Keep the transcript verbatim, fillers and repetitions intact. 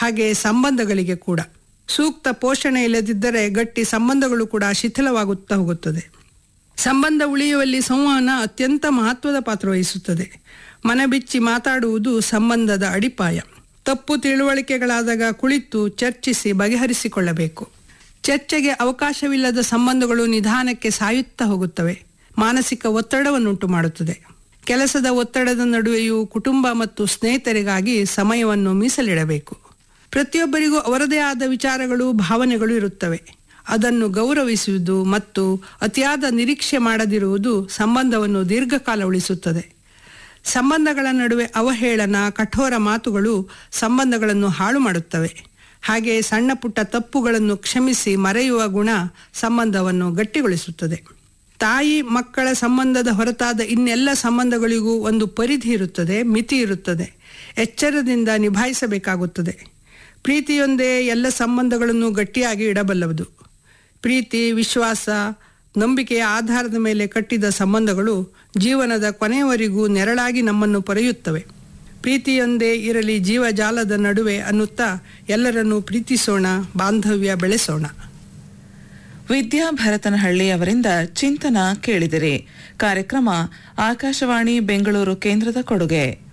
ಹಾಗೆ ಸಂಬಂಧಗಳಿಗೆ ಕೂಡ. ಸೂಕ್ತ ಪೋಷಣೆ ಇಲ್ಲದಿದ್ದರೆ ಗಟ್ಟಿ ಸಂಬಂಧಗಳು ಕೂಡ ಶಿಥಿಲವಾಗುತ್ತಾ ಹೋಗುತ್ತದೆ. ಸಂಬಂಧ ಉಳಿಯುವಲ್ಲಿ ಸಂವಹನ ಅತ್ಯಂತ ಮಹತ್ವದ ಪಾತ್ರ ವಹಿಸುತ್ತದೆ. ಮನಬಿಚ್ಚಿ ಮಾತಾಡುವುದು ಸಂಬಂಧದ ಅಡಿಪಾಯ. ತಪ್ಪು ತಿಳುವಳಿಕೆಗಳಾದಾಗ ಕುಳಿತು ಚರ್ಚಿಸಿ ಬಗೆಹರಿಸಿಕೊಳ್ಳಬೇಕು. ಚರ್ಚೆಗೆ ಅವಕಾಶವಿಲ್ಲದ ಸಂಬಂಧಗಳು ನಿಧಾನಕ್ಕೆ ಸಾಯುತ್ತಾ ಹೋಗುತ್ತವೆ, ಮಾನಸಿಕ ಒತ್ತಡವನ್ನುಂಟು ಮಾಡುತ್ತದೆ. ಕೆಲಸದ ಒತ್ತಡದ ನಡುವೆಯೂ ಕುಟುಂಬ ಮತ್ತು ಸ್ನೇಹಿತರಿಗಾಗಿ ಸಮಯವನ್ನು ಮೀಸಲಿಡಬೇಕು. ಪ್ರತಿಯೊಬ್ಬರಿಗೂ ಅವರದೇ ಆದ ವಿಚಾರಗಳು, ಭಾವನೆಗಳು ಇರುತ್ತವೆ. ಅದನ್ನು ಗೌರವಿಸುವುದು ಮತ್ತು ಅತಿಯಾದ ನಿರೀಕ್ಷೆ ಮಾಡದಿರುವುದು ಸಂಬಂಧವನ್ನು ದೀರ್ಘಕಾಲ ಉಳಿಸುತ್ತದೆ. ಸಂಬಂಧಗಳ ನಡುವೆ ಅವಹೇಳನ, ಕಠೋರ ಮಾತುಗಳು ಸಂಬಂಧಗಳನ್ನು ಹಾಳು ಮಾಡುತ್ತವೆ. ಹಾಗೆ ಸಣ್ಣ ಪುಟ್ಟ ತಪ್ಪುಗಳನ್ನು ಕ್ಷಮಿಸಿ ಮರೆಯುವ ಗುಣ ಸಂಬಂಧವನ್ನು ಗಟ್ಟಿಗೊಳಿಸುತ್ತದೆ. ತಾಯಿ ಮಕ್ಕಳ ಸಂಬಂಧದ ಹೊರತಾದ ಇನ್ನೆಲ್ಲ ಸಂಬಂಧಗಳಿಗೂ ಒಂದು ಪರಿಧಿ ಇರುತ್ತದೆ, ಮಿತಿ ಇರುತ್ತದೆ. ಎಚ್ಚರದಿಂದ ನಿಭಾಯಿಸಬೇಕಾಗುತ್ತದೆ. ಪ್ರೀತಿಯೊಂದೇ ಎಲ್ಲ ಸಂಬಂಧಗಳನ್ನು ಗಟ್ಟಿಯಾಗಿ ಇಡಬಲ್ಲದು. ಪ್ರೀತಿ, ವಿಶ್ವಾಸ, ನಂಬಿಕೆಯ ಆಧಾರದ ಮೇಲೆ ಕಟ್ಟಿದ ಸಂಬಂಧಗಳು ಜೀವನದ ಕೊನೆಯವರೆಗೂ ನೆರಳಾಗಿ ನಮ್ಮನ್ನು ಪೊರೆಯುತ್ತವೆ. ಪ್ರೀತಿಯೊಂದೇ ಇರಲಿ ಜೀವಜಾಲದ ನಡುವೆ ಅನ್ನುತ್ತಾ ಎಲ್ಲರನ್ನೂ ಪ್ರೀತಿಸೋಣ, ಬಾಂಧವ್ಯ ಬೆಳೆಸೋಣ. ವಿದ್ಯಾ ಭರತನಹಳ್ಳಿ ಅವರಿಂದ ಚಿಂತನ ಕೇಳಿದಿರಿ. ಕಾರ್ಯಕ್ರಮ ಆಕಾಶವಾಣಿ ಬೆಂಗಳೂರು ಕೇಂದ್ರದ ಕೊಡುಗೆ.